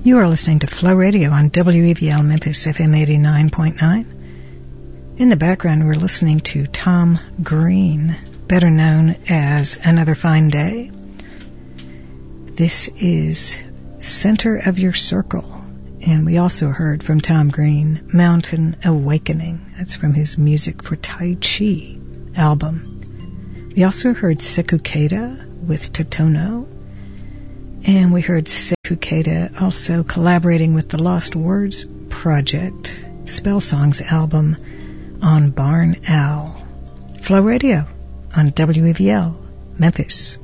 You are listening to Flow Radio on WEVL Memphis FM 89.9. In the background, we're listening to Tom Green, better known as Another Fine Day. This is Center of Your Circle. And we also heard from Tom Green, Mountain Awakening. That's from his Music for Tai Chi album. We also heard Sekou Keita with Totono. And we heard Sekou Keita also collaborating with the Lost Words Project, Spell Songs album on Barn Owl. Flow Radio on WEVL, Memphis.